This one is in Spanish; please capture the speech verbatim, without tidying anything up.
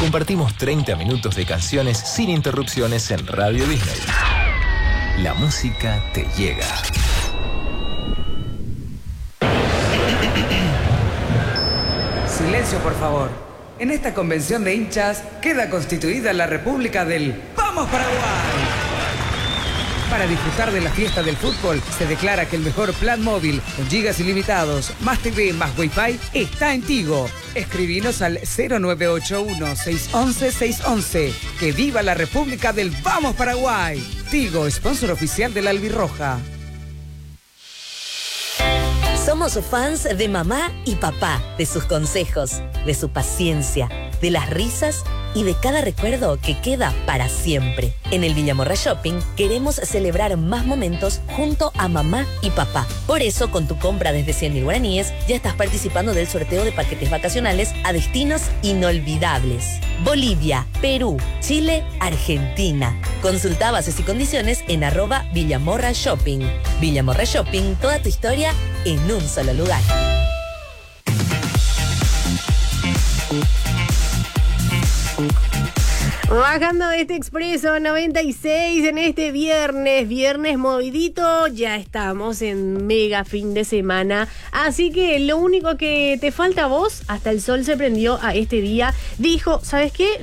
compartimos treinta minutos de canciones sin interrupciones en Radio Disney. La música te llega. Silencio, por favor. En esta convención de hinchas queda constituida la República del ¡Vamos Paraguay! Para disfrutar de la fiesta del fútbol, se declara que el mejor plan móvil con gigas ilimitados, más T V, más Wi-Fi, está en Tigo. Escribinos al cero nueve ocho uno, seis uno uno, seis uno uno. ¡Que viva la República del Vamos Paraguay! Tigo, sponsor oficial de la Albirroja. Somos fans de mamá y papá, de sus consejos, de su paciencia, de las risas y de cada recuerdo que queda para siempre. En el Villamorra Shopping queremos celebrar más momentos junto a mamá y papá. Por eso, con tu compra desde cien mil guaraníes, ya estás participando del sorteo de paquetes vacacionales a destinos inolvidables. Bolivia, Perú, Chile, Argentina. Consulta bases y condiciones en arroba Villamorra Shopping. Villamorra Shopping, toda tu historia en un solo lugar. Bajando este Expreso noventa y seis en este viernes, viernes movidito, ya estamos en mega fin de semana, así que lo único que te falta a vos, hasta el sol se prendió a este día, dijo, ¿sabes qué?